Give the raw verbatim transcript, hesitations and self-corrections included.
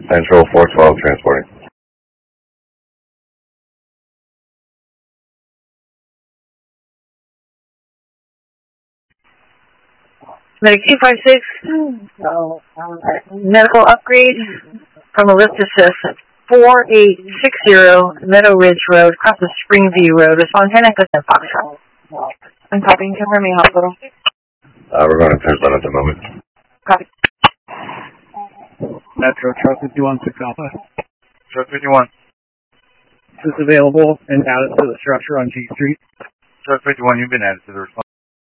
Central four twelve transporting. Medic two five six, so, um, medical upgrade from a lift assist four eight six zero Meadow Ridge Road, across the Springview Road. Respond ten Echo ten Foxtrot. I'm copying, confirming hospital. Uh, we're going to Tesla at the moment. Copy. Metro Truck fifty-one six Alpha. Truck fifty-one. Is this available and added to the structure on G Street? Truck fifty-one, you've been added to the response.